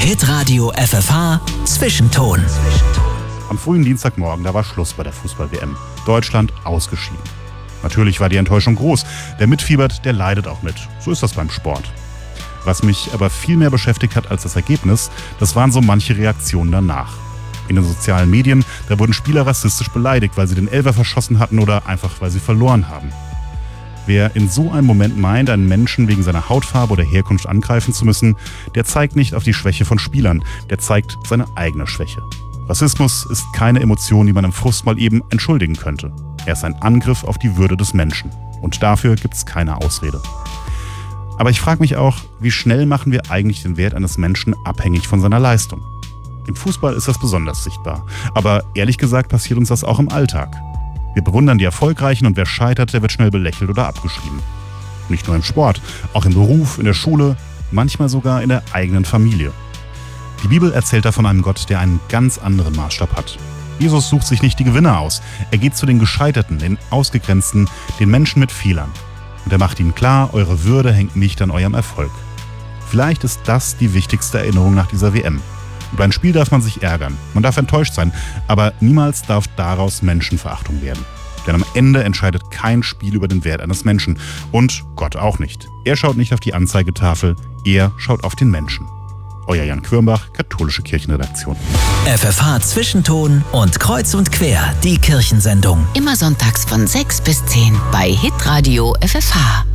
Hitradio FFH Zwischenton. Am frühen Dienstagmorgen, da war Schluss bei der Fußball-WM. Deutschland ausgeschieden. Natürlich war die Enttäuschung groß. Wer mitfiebert, der leidet auch mit. So ist das beim Sport. Was mich aber viel mehr beschäftigt hat als das Ergebnis, das waren so manche Reaktionen danach. In den sozialen Medien, da wurden Spieler rassistisch beleidigt, weil sie den Elfer verschossen hatten oder einfach, weil sie verloren haben. Wer in so einem Moment meint, einen Menschen wegen seiner Hautfarbe oder Herkunft angreifen zu müssen, der zeigt nicht auf die Schwäche von Spielern, der zeigt seine eigene Schwäche. Rassismus ist keine Emotion, die man im Frust mal eben entschuldigen könnte. Er ist ein Angriff auf die Würde des Menschen. Und dafür gibt es keine Ausrede. Aber ich frage mich auch, wie schnell machen wir eigentlich den Wert eines Menschen abhängig von seiner Leistung? Im Fußball ist das besonders sichtbar. Aber ehrlich gesagt passiert uns das auch im Alltag. Wir bewundern die Erfolgreichen und wer scheitert, der wird schnell belächelt oder abgeschrieben. Nicht nur im Sport, auch im Beruf, in der Schule, manchmal sogar in der eigenen Familie. Die Bibel erzählt da von einem Gott, der einen ganz anderen Maßstab hat. Jesus sucht sich nicht die Gewinner aus. Er geht zu den Gescheiterten, den Ausgegrenzten, den Menschen mit Fehlern. Und er macht ihnen klar, eure Würde hängt nicht an eurem Erfolg. Vielleicht ist das die wichtigste Erinnerung nach dieser WM. Über ein Spiel darf man sich ärgern, man darf enttäuscht sein, aber niemals darf daraus Menschenverachtung werden. Denn am Ende entscheidet kein Spiel über den Wert eines Menschen. Und Gott auch nicht. Er schaut nicht auf die Anzeigetafel, er schaut auf den Menschen. Euer Jan Quirmbach, Katholische Kirchenredaktion. FFH Zwischenton und Kreuz und Quer, die Kirchensendung. Immer sonntags von 6 bis 10 bei Hitradio FFH.